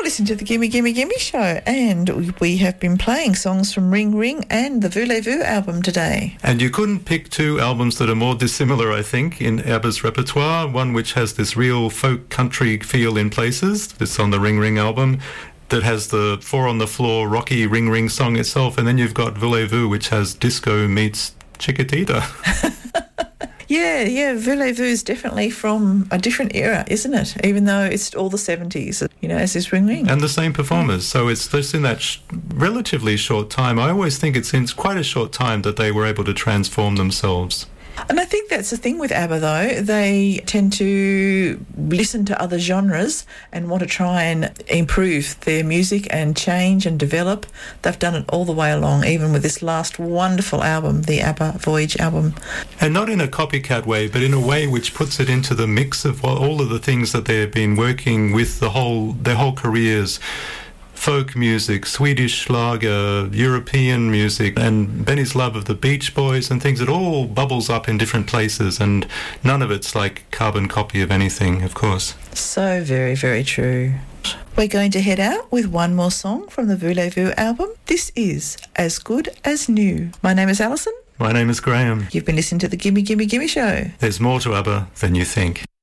listening to the Gimme Gimme Gimme Show, and we have been playing songs from Ring Ring and the Voulez-Vous album today. And you couldn't pick two albums that are more dissimilar, I think, in ABBA's repertoire. One which has this real folk country feel in places, this on the Ring Ring album, that has the Four on the Floor rocky Ring Ring song itself, and then you've got Voulez-Vous, which has disco meets Chiquitita. Yeah, Voulez-Vous is definitely from a different era, isn't it? Even though it's all the 70s, as is Ring Ring. And the same performers. So it's just in that relatively short time. I always think it's in quite a short time that they were able to transform themselves. And I think that's the thing with ABBA, though. They tend to listen to other genres and want to try and improve their music and change and develop. They've done it all the way along, even with this last wonderful album, the ABBA Voyage album. And not in a copycat way, but in a way which puts it into the mix of all of the things that they've been working with their whole careers. Folk music, Swedish Schlager, European music, and Benny's love of the Beach Boys and things. It all bubbles up in different places, and none of it's like carbon copy of anything, of course. So very, very true. We're going to head out with one more song from the Voulez-Vous album. This is As Good As New. My name is Alison. My name is Graham. You've been listening to the Gimme Gimme Gimme Show. There's more to ABBA than you think.